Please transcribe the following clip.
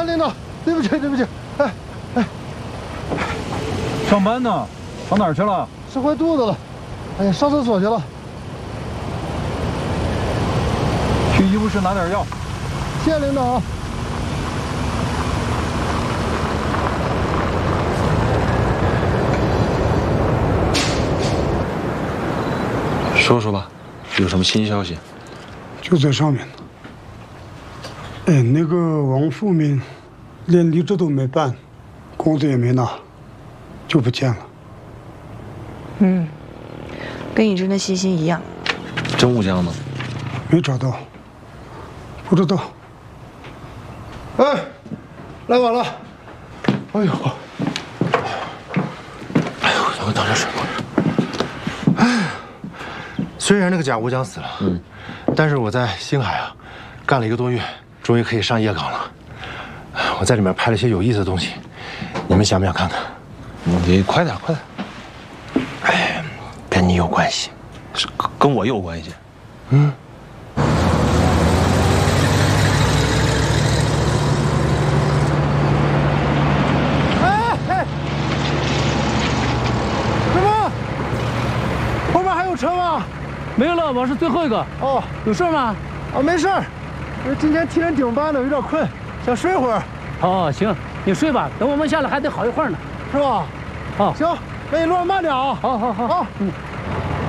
领导，对不起，对不起。哎哎， 上班呢？跑哪儿去了？ 吃坏肚子了。哎呀，上厕所去了。 去医务室拿点药。 谢谢领导。 说说吧，有什么新消息？ 就在上面呢。哎，那个王富民连离职都没办，工资也没拿，就不见了。 跟你真的欣欣一样。 真武江呢？ 没找到，不知道。 哎，来晚了。哎呦， 我倒点水。 虽然那个贾武江死了，但是我在星海啊，干了1个多月，终于可以上夜岗了。我在里面拍了些有意思的东西，你们想不想看看？ 你快点，快点。 哎，跟你有关系， 是跟我有关系。 什么？后面还有车吗？ 没有了，我是最后一个。 哦， 有事吗？ 啊，没事儿。今天替人顶班的，有点困，想睡会儿。 哦，行，你睡吧，等我们下来还得好一会儿呢， 是吧？ 好， 行，那你路上慢点啊。 好好好， 好。